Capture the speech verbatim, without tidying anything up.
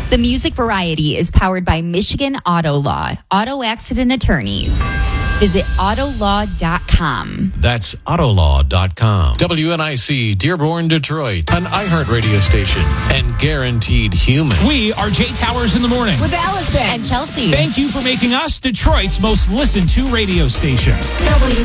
The Music Variety is powered by Michigan Auto Law, auto accident attorneys. Visit auto law dot com. That's auto law dot com. W N I C, Dearborn, Detroit, an iHeart radio station and guaranteed human. We are Jay Towers in the morning. With Allison and Chelsea. Thank you for making us Detroit's most listened to radio station. W